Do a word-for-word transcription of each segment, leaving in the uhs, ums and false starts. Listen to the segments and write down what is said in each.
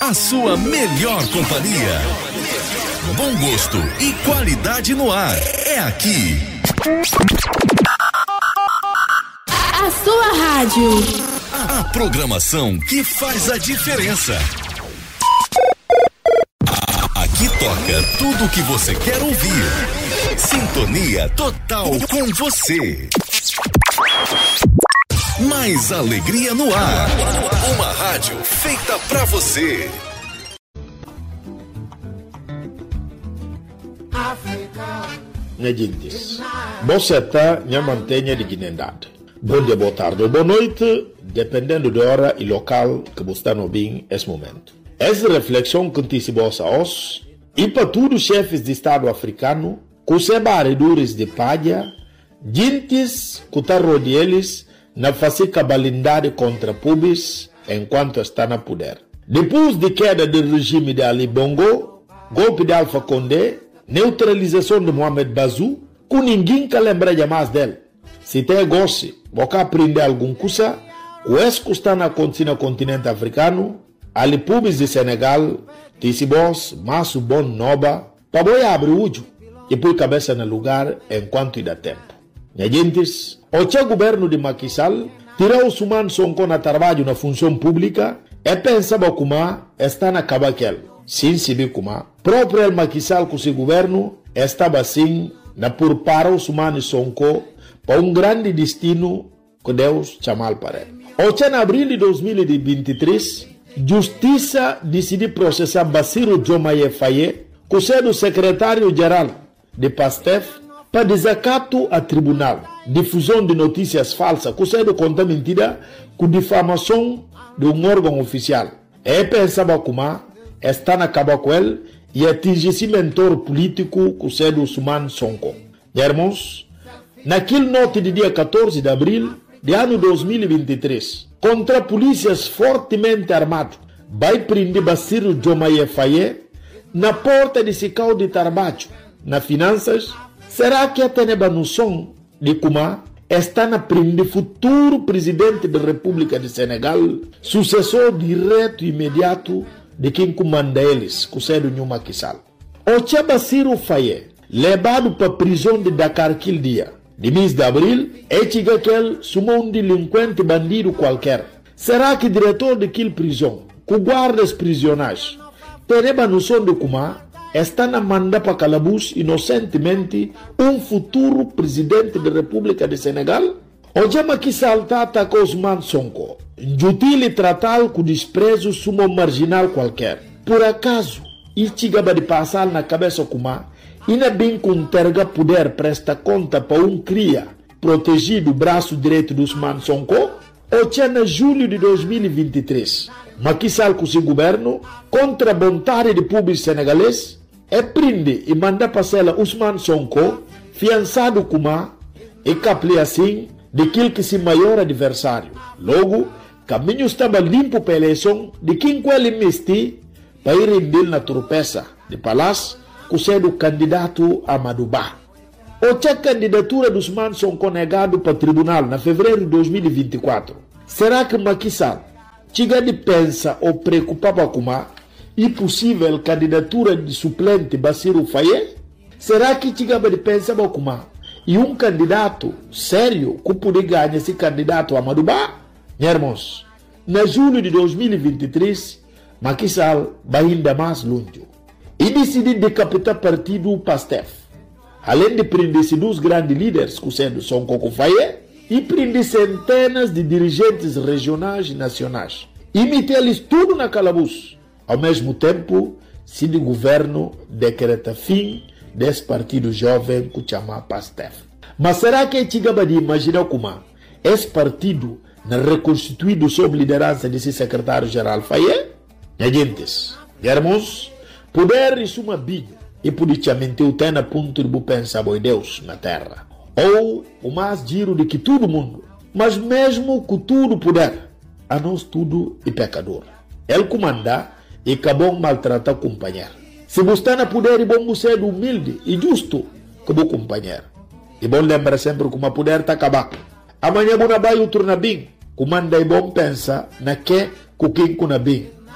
a sua melhor companhia. Bom gosto e qualidade no ar. É aqui. A sua rádio. A programação que faz a diferença. Aqui toca tudo o que você quer ouvir. Sintonia total com você. Mais alegria no ar. Uma rádio feita pra você. Minha gente, você está minha mantenha de dignidade. Bom dia, boa tarde ou boa noite, dependendo da hora e local que você está no bem nesse momento. Essa reflexão que te se bossa hoje e para todos os chefes de Estado africano, que se barredores de palha, gentes que estão rodeados na fazer cabalidade contra pubis enquanto está na poder. Depois de queda do regime de Ali Bongo, golpe de Alpha Condé, neutralização de Mohamed Bazoum, que ninguém que lembra mais dele. Se tem gosto, você aprender alguma coisa, o esse que está acontecendo no continente africano, ali pubis de Senegal, Tissibos, Masso Bon Noba, para boi abrir o olho e pôr cabeça no lugar enquanto dá tempo. Minha gente, o governo de Macky Sall tirou os humanos Sonko na trabalho na função pública e pensava como está na cabaquel. Sim, se vê como próprio Macky Sall com seu governo estava assim na por para os humanos Sonko para um grande destino que Deus chamou para ele. O em abril de dois mil e vinte e três, Justiça decidiu processar Bassirou Diomaye Faye, que é o secretário-geral de PASTEF, para desacato a tribunal, difusão de notícias falsas, que é o conta mentira, com difamação de um órgão oficial. E pensava como está na caba com ele e atingir esse mentor político, que é o Ousmane Sonko. Irmãos, naquele noite de dia quatorze de abril de ano dois mil e vinte e três, contra polícias fortemente armados, vai prender Bassirou Diomaye Faye na porta de Sicau de Tarbacho, na finanças. Será que a teneba noção de como está na prender futuro presidente da República de Senegal, sucessor direto e imediato de quem comanda eles, que é o Macky Sall? O tia Bassirou Faye, levado para a prisão de Dakar aquele dia, de mês de abril, é que ele sumou um delinquente bandido qualquer. Será que o diretor daquela prisão, que guarda os prisioneiros, teneba noção de como está na manda para calabouço inocentemente um futuro presidente da República de Senegal? O Jama que salta atacou Ousmane Sonko, injutil tratá-lo com desprezo sumo marginal qualquer. Por acaso, e chegava de passar na cabeça como e na bem com terga poder presta conta para um cria protegido o braço direito do Ousmane Sonko? O tinha na julho de dois mil e vinte e três, Macky Sall com seu governo, contra a vontade de público senegalês, é prende e manda passar Ousmane Sonko, fiançado como e capli assim daquele que se maior adversário. Logo, caminho estava limpo para a eleição de quem com ele investi para ir render na tropeça de palácio, que sendo candidato a Madouba. O tinha candidatura do Ousmane Sonko negado para o tribunal na fevereiro de dois mil e vinte e quatro. Será que Macky Sall chega de pensa ou preocupava com a impossível candidatura de suplente Bassirou Faye? Será que chegava de pensar com a e um candidato sério que poderia ganhar esse candidato a Madouba? Meus irmãos, na julho de dois mil e vinte e três, Macky Sall vai ainda mais longe e decidiu decapitar o partido PASTEF. Além de prender dois grandes líderes, que sendo Sonko Faye, e prender centenas de dirigentes regionais e nacionais. E meter-lhes tudo na calabouço. Ao mesmo tempo, se o governo decreta fim desse partido jovem que chama PASTEF. Mas será que é chegava de imaginar como esse partido não reconstituído sob liderança desse secretário-geral Faye? Minha gente, irmãos, poder isso uma binha e politicamente o tem a ponto de pensar em Deus na terra. Ou o mais giro de que todo mundo, mas mesmo com tudo poder, a nós tudo é pecador. Ele comanda e acabou maltratar o companheiro. Se você está na poder, é bom você ser humilde e justo como o companheiro. E bom lembrar sempre que o poder está acabado. Amanhã você vai outro na bem, comanda e bom pensa na que com quem com na bem.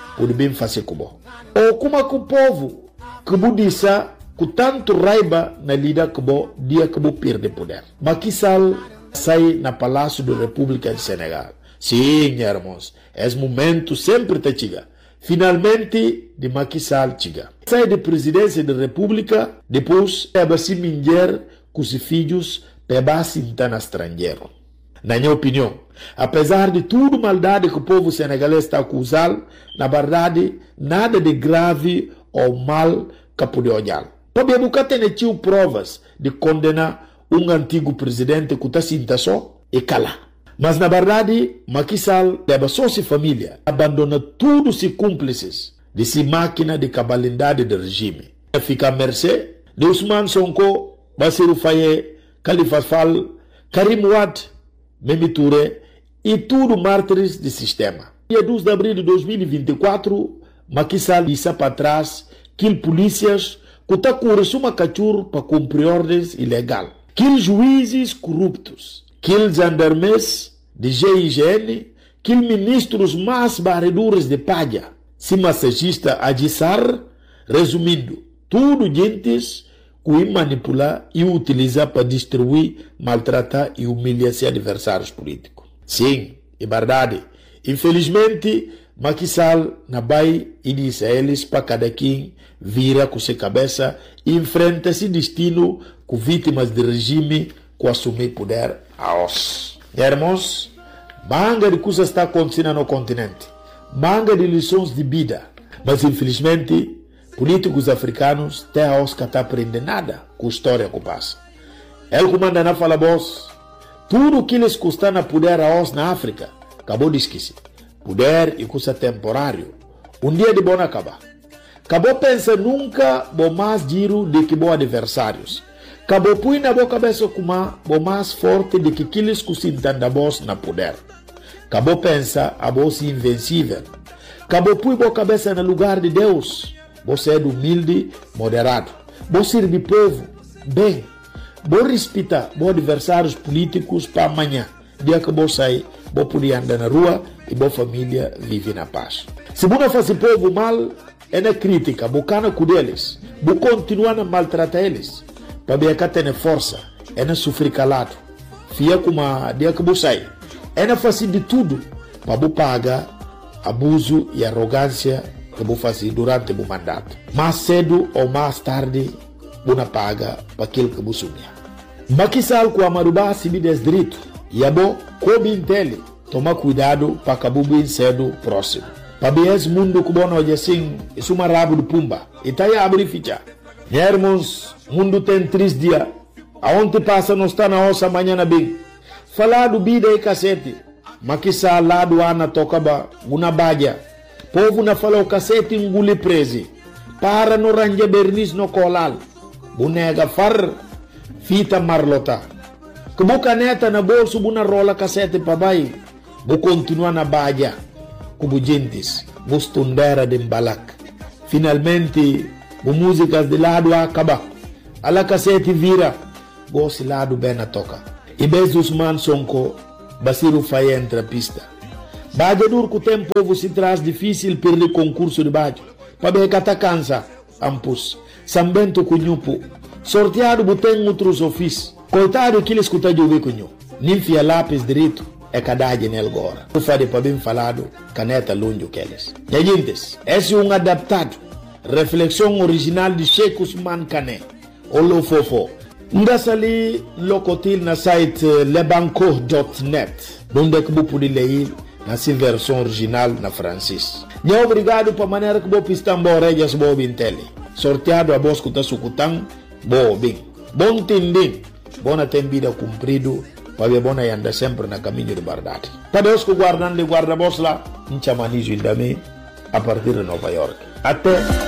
pode bem fazer como. Ou como que o povo que budissa com tanto raiva na lida que bo dia que bo perde poder. Macky Sall sai na Palácio da República de Senegal. Sim, irmãos, esse momento sempre te chega. Finalmente, de Macky Sall chega. Sai da presidência da República, depois é basi minher com os filhos para sentar na estrangeiro. Na minha opinião, apesar de tudo maldade que o povo senegalês está acusando, na verdade, nada de grave ou mal que pode olhar. Para nunca tem tido provas de condenar um antigo presidente que está sinta só e cala. Mas na verdade, Macky Sall leva só sua família, abandona todos os cúmplices de sua máquina de cabalidade do regime. Fica à mercê de Ousmane Sonko, Bassirou Faye, Khalifa Sall, Karim Wade, Mimi Touré e tudo mártires do sistema. Dia dois de abril de dois mil e vinte e quatro, Macky Sall disse para trás que polícias que estão com uma cachorro para cumprir ordens ilegais. Que juízes corruptos, que gendarmes de G I G N, que ministros mais barredores de palha, se massagista Adissar, resumindo, tudo gentes que manipular e utilizar para destruir, maltratar e humilhar seus adversários políticos. Sim, é verdade. Infelizmente, Macky Sall na vai e diz a eles para cada quem vira com sua cabeça e enfrenta esse destino com vítimas do regime que assumir poder a os. Irmãos, manga de coisas está acontecendo no continente, manga de lições de vida, mas infelizmente políticos africanos têm a os que não aprendem nada com a história que passa. Ele comanda na fala boss, tudo que eles custam a poder a os na África, acabou de esquecer. Poder e custa temporário. Um dia de bom acabar. Acabou pensa nunca bom mais giro do que bons adversários. Acabou põe na boa cabeça como bom mais forte do que aqueles que se entendem boss na poder. Acabou pensa a boss invencível. Acabou põe boa cabeça no lugar de Deus. Você é humilde, moderado. Você serve povo, bem. Você respeita bons adversários políticos para amanhã. Dia que você sai, você pode andar na rua e boa família vive na paz. Se você faz povo mal, é na crítica, você com eles, você continua a maltratar eles, para ver que tem força, é na sofrer calado, fia como a dia que você sai, é na fazer de tudo, para você pagar abuso e arrogância que você faz durante o mandato. Mais cedo ou mais tarde, você paga para aquilo que você sonha. Macky Sall com a Marubá se me desdireito, e é bom, como entende, toma cuidado para acabar bem cedo próximo. Para ver esse mundo que bom hoje assim, isso é uma rabo de pumba. E tá aí a abrir ficha. Irmãos, mundo tem três dias. Aonde passa não está na ossa amanhã bem. Falar do vida e cacete. Macky Sall lá do ana tocaba, uma badia. Povo na falou cacete engule preso. Para no range bernis no colal. Bunega far, fita marlota. Que boca neta na bolso, buna rola cacete para baixo. Vou continuar na badia, como gentes, vou stundera de balak. Finalmente, vou músicas de lado a acabar. Ala cassete vira, vou se lado bem na toca. E bez Ousmane Sonko, Bassirou Faye entra pista. Badia dur que o tempo povo se traz difícil perder concurso de badia. Para ver que tá cansa, ampus. Sambento cunhupo. Sorteado botém outros ofícios. Coitado que ele escuta de ouvir cunhu. Ninfia lápis direito. É cadade nele agora. O fade para bem falado, caneta longe que eles. E gente, esse é um adaptado. Reflexão original de Sheikh Ousmane Kane. Olo fofo. Ndassa ali locotil na site lebanco ponto net. Onde que você pode ler na sua versão original na francês. E obrigado para a maneira que você pista embora e as boas intele. Sorteado a voz que está sucutando, boa bem. Bom entender. Bona tem vida cumprido. Para ver bona e anda sempre na caminho de verdade. Para Deus que guardando de guarda-bos lá, em chamanizo também, a partir de Nova York. Até